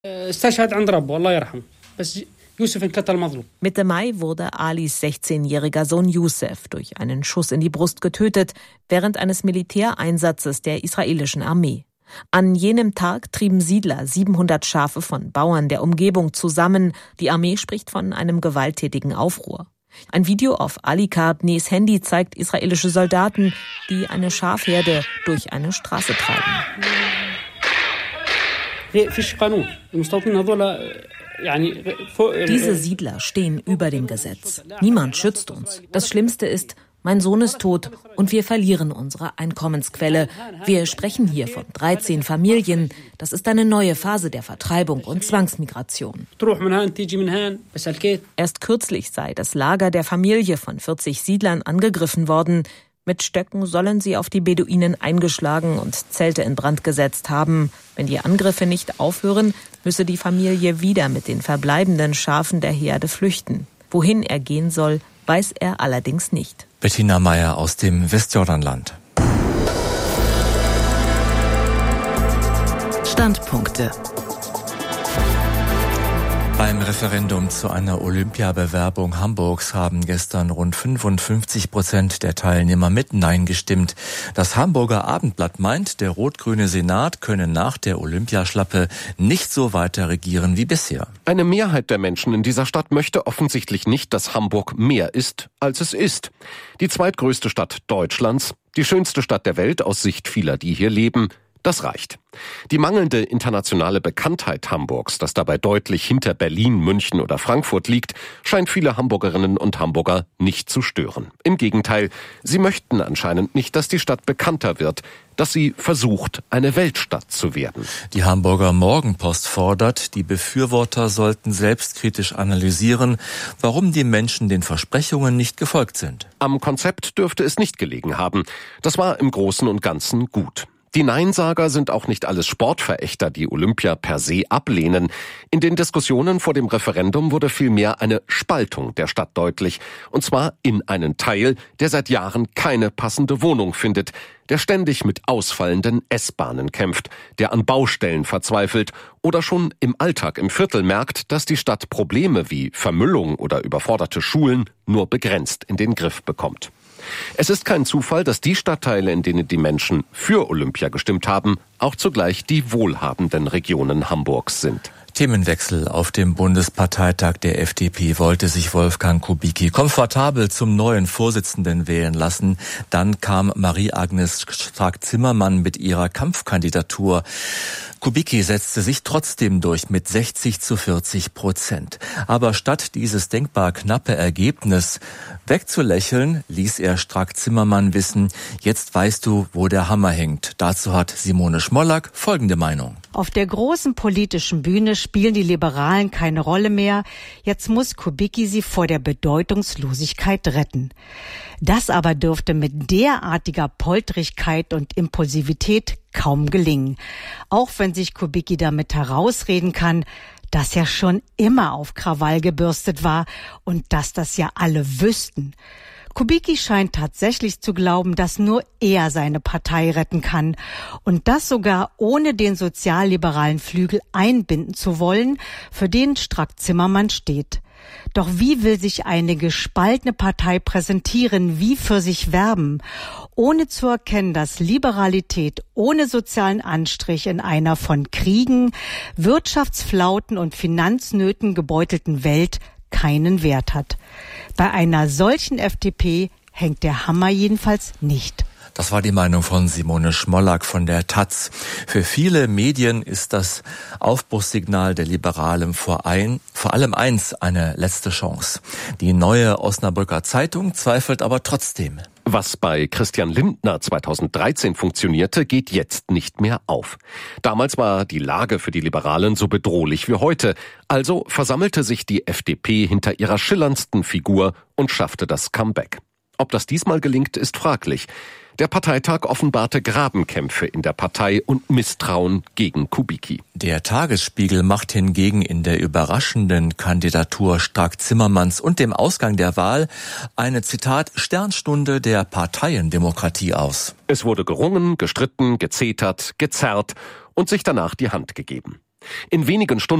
Mitte Mai wurde Alis 16-jähriger Sohn Youssef durch einen Schuss in die Brust getötet, während eines Militäreinsatzes der israelischen Armee. An jenem Tag trieben Siedler 700 Schafe von Bauern der Umgebung zusammen. Die Armee spricht von einem gewalttätigen Aufruhr. Ein Video auf Ali Karbnés Handy zeigt israelische Soldaten, die eine Schafherde durch eine Straße treiben. Diese Siedler stehen über dem Gesetz. Niemand schützt uns. Das Schlimmste ist, mein Sohn ist tot und wir verlieren unsere Einkommensquelle. Wir sprechen hier von 13 Familien. Das ist eine neue Phase der Vertreibung und Zwangsmigration. Erst kürzlich sei das Lager der Familie von 40 Siedlern angegriffen worden. Mit Stöcken sollen sie auf die Beduinen eingeschlagen und Zelte in Brand gesetzt haben. Wenn die Angriffe nicht aufhören, müsse die Familie wieder mit den verbleibenden Schafen der Herde flüchten. Wohin er gehen soll, weiß er allerdings nicht. Bettina Meyer aus dem Westjordanland. Standpunkte. Beim Referendum zu einer Olympiabewerbung Hamburgs haben gestern rund 55% der Teilnehmer mit Nein gestimmt. Das Hamburger Abendblatt meint, der rot-grüne Senat könne nach der Olympiaschlappe nicht so weiter regieren wie bisher. Eine Mehrheit der Menschen in dieser Stadt möchte offensichtlich nicht, dass Hamburg mehr ist, als es ist. Die zweitgrößte Stadt Deutschlands, die schönste Stadt der Welt aus Sicht vieler, die hier leben. Das reicht. Die mangelnde internationale Bekanntheit Hamburgs, das dabei deutlich hinter Berlin, München oder Frankfurt liegt, scheint viele Hamburgerinnen und Hamburger nicht zu stören. Im Gegenteil, sie möchten anscheinend nicht, dass die Stadt bekannter wird, dass sie versucht, eine Weltstadt zu werden. Die Hamburger Morgenpost fordert, die Befürworter sollten selbstkritisch analysieren, warum die Menschen den Versprechungen nicht gefolgt sind. Am Konzept dürfte es nicht gelegen haben. Das war im Großen und Ganzen gut. Die Neinsager sind auch nicht alles Sportverächter, die Olympia per se ablehnen. In den Diskussionen vor dem Referendum wurde vielmehr eine Spaltung der Stadt deutlich. Und zwar in einen Teil, der seit Jahren keine passende Wohnung findet, der ständig mit ausfallenden S-Bahnen kämpft, der an Baustellen verzweifelt oder schon im Alltag im Viertel merkt, dass die Stadt Probleme wie Vermüllung oder überforderte Schulen nur begrenzt in den Griff bekommt. Es ist kein Zufall, dass die Stadtteile, in denen die Menschen für Olympia gestimmt haben, auch zugleich die wohlhabenden Regionen Hamburgs sind. Themenwechsel. Auf dem Bundesparteitag der FDP wollte sich Wolfgang Kubicki komfortabel zum neuen Vorsitzenden wählen lassen. Dann kam Marie-Agnes Strack-Zimmermann mit ihrer Kampfkandidatur. Kubicki setzte sich trotzdem durch mit 60-40%. Aber statt dieses denkbar knappe Ergebnis wegzulächeln, ließ er Strack-Zimmermann wissen, jetzt weißt du, wo der Hammer hängt. Dazu hat Simone Schmollack folgende Meinung. Auf der großen politischen Bühne spielen die Liberalen keine Rolle mehr. Jetzt muss Kubicki sie vor der Bedeutungslosigkeit retten. Das aber dürfte mit derartiger Polterigkeit und Impulsivität kaum gelingen. Auch wenn sich Kubicki damit herausreden kann, dass er schon immer auf Krawall gebürstet war und dass das ja alle wüssten. Kubicki scheint tatsächlich zu glauben, dass nur er seine Partei retten kann und das sogar ohne den sozialliberalen Flügel einbinden zu wollen, für den Strack-Zimmermann steht. Doch wie will sich eine gespaltene Partei präsentieren, wie für sich werben, ohne zu erkennen, dass Liberalität ohne sozialen Anstrich in einer von Kriegen, Wirtschaftsflauten und Finanznöten gebeutelten Welt keinen Wert hat. Bei einer solchen FDP hängt der Hammer jedenfalls nicht. Das war die Meinung von Simone Schmollack von der taz. Für viele Medien ist das Aufbruchssignal der Liberalen vor allem eins, eine letzte Chance. Die Neue Osnabrücker Zeitung zweifelt aber trotzdem. Was bei Christian Lindner 2013 funktionierte, geht jetzt nicht mehr auf. Damals war die Lage für die Liberalen so bedrohlich wie heute. Also versammelte sich die FDP hinter ihrer schillerndsten Figur und schaffte das Comeback. Ob das diesmal gelingt, ist fraglich. Der Parteitag offenbarte Grabenkämpfe in der Partei und Misstrauen gegen Kubicki. Der Tagesspiegel macht hingegen in der überraschenden Kandidatur Strack-Zimmermanns und dem Ausgang der Wahl eine, Zitat, Sternstunde der Parteiendemokratie aus. Es wurde gerungen, gestritten, gezetert, gezerrt und sich danach die Hand gegeben. In wenigen Stunden